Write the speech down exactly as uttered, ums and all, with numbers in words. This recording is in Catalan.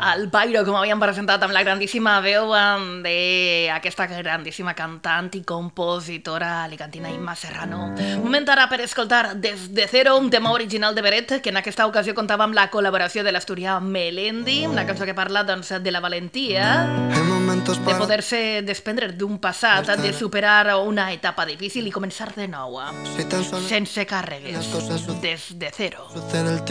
El Pairo, com havíem presentat amb la grandíssima veu d'aquesta grandíssima cantant i compositora alicantina Imma Serrano. Un moment ara per escoltar Des de Zero, un tema original de Beret, que en aquesta ocasió comptava amb la col·laboració de l'asturià Melendi, una cançó que parla doncs, de la valentia, de poder-se desprendre d'un passat, de superar una etapa difícil i començar de nou, sense càrregues, des de zero.